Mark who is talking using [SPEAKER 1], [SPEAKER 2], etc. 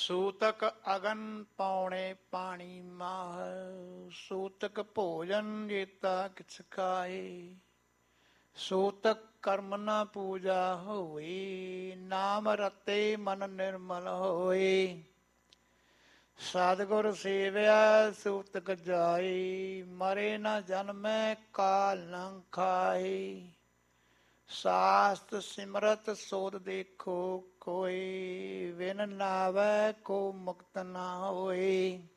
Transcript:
[SPEAKER 1] ਸੂਤਕ ਅਗਨ ਪੌਣੇ ਪਾਣੀ ਮਾਹ, ਸੂਤਕ ਭੋਜਨ ਜੇਤਾ ਕਿਛ ਖਾਏ। ਸੂਤਕ ਕਰਮ ਨ ਪੂਜਾ ਹੋਈ, ਨਾਮ ਰਤੇ ਮਨ ਨਿਰਮਲ ਹੋਏ। ਸਤਿਗੁਰ ਸੇਵਿਆ ਸੂਤਕ ਜਾਈ, ਮਰੇ ਨ ਜਨਮੈ ਕਾਲ ਨ ਖਾਏ। ਸਾਸਤ ਸਿਮਰਤ ਸੋਧ ਦੇਖੋ ਕੋਈ, ਵਿਨ ਨਾਵੈ ਕੋ ਮੁਕਤ ਨਾ ਹੋਏ।